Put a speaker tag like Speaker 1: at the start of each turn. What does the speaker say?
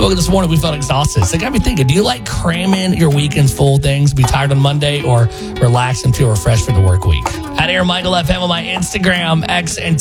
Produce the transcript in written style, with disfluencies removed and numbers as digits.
Speaker 1: woke up this morning, we felt exhausted. So it got me thinking, do you like cramming your weekends full of things, be tired on Monday, or relax and feel refreshed for the work week? At Air Michael FM on my Instagram, X, and